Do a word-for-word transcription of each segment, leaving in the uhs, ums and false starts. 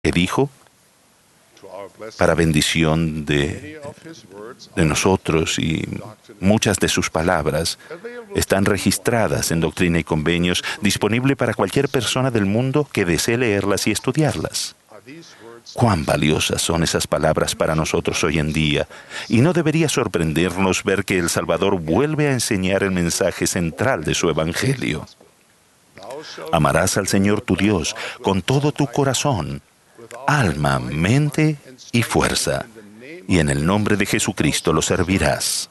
que dijo, para bendición de, de nosotros, y muchas de sus palabras están registradas en Doctrina y Convenios, disponible para cualquier persona del mundo que desee leerlas y estudiarlas. Cuán valiosas son esas palabras para nosotros hoy en día, y no debería sorprendernos ver que el Salvador vuelve a enseñar el mensaje central de su Evangelio. Amarás al Señor tu Dios con todo tu corazón, alma, mente y fuerza, y en el nombre de Jesucristo lo servirás.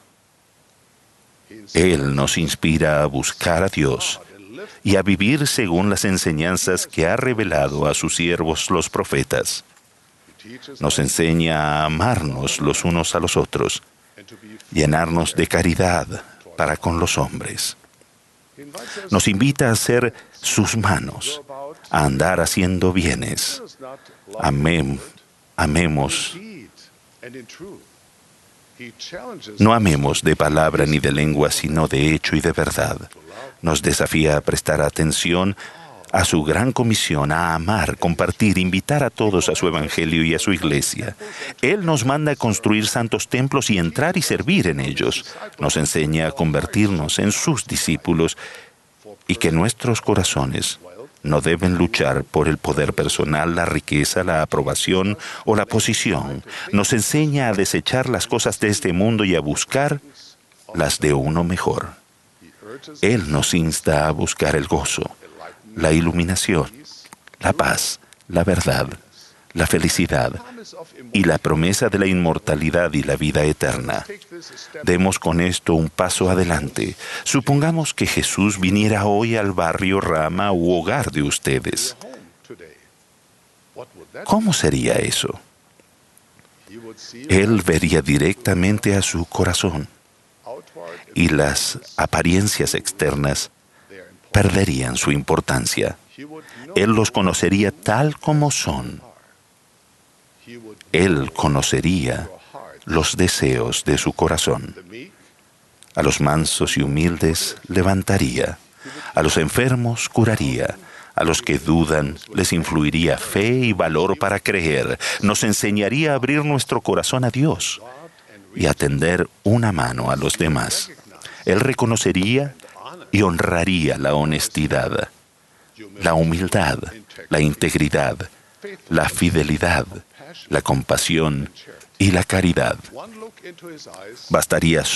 Él nos inspira a buscar a Dios y a vivir según las enseñanzas que ha revelado a sus siervos los profetas. Nos enseña a amarnos los unos a los otros, llenarnos de caridad para con los hombres. Nos invita a ser sus manos, a andar haciendo bienes. Amem, amemos. No amemos de palabra ni de lengua, sino de hecho y de verdad. Nos desafía a prestar atención a su gran comisión, a amar, compartir, invitar a todos a su Evangelio y a su Iglesia. Él nos manda a construir santos templos y entrar y servir en ellos. Nos enseña a convertirnos en sus discípulos y que nuestros corazones no deben luchar por el poder personal, la riqueza, la aprobación o la posición. Nos enseña a desechar las cosas de este mundo y a buscar las de uno mejor. Él nos insta a buscar el gozo, la iluminación, la paz, la verdad, la felicidad y la promesa de la inmortalidad y la vida eterna. Demos con esto un paso adelante. Supongamos que Jesús viniera hoy al barrio, rama u hogar de ustedes. ¿Cómo sería eso? Él vería directamente a su corazón y las apariencias externas perderían su importancia. Él los conocería tal como son. Él conocería los deseos de su corazón. A los mansos y humildes levantaría, a los enfermos curaría, a los que dudan les influiría fe y valor para creer. Nos enseñaría a abrir nuestro corazón a Dios y a tender una mano a los demás. Él reconocería y honraría la honestidad, la humildad, la integridad, la fidelidad, la compasión y la caridad. Bastaría